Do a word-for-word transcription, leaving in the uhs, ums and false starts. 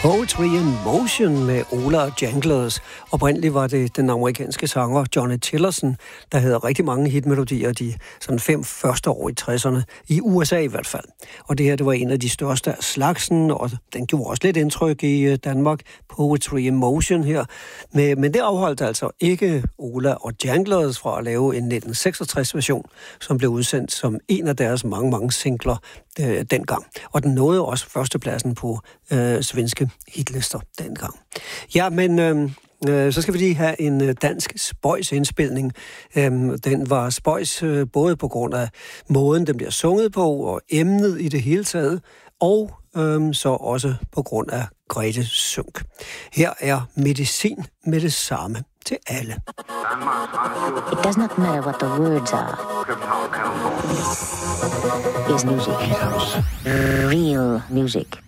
Poetry in Motion med Ola og Janglers. Oprindeligt var det den amerikanske sanger Johnny Tillerson, der havde rigtig mange hitmelodier de sådan fem første år i tresserne, i U S A i hvert fald. Og det her, det var en af de største af slagsen, og den gjorde også lidt indtryk i Danmark, Poetry in Motion her. Men det afholdt altså ikke Ola og Janglers fra at lave en nitten seksogtres version, som blev udsendt som en af deres mange, mange singler øh, dengang. Og den nåede også førstepladsen på øh, svenske hitlister dengang. Ja, men øh, øh, så skal vi lige have en dansk spøjs-indspilning. Øh, den var spøjs øh, både på grund af måden, den bliver sunget på, og emnet i det hele taget, og øh, så også på grund af Grete Sunk. Her er medicin med det samme til alle. It does not matter what the words are. Is music. Real music.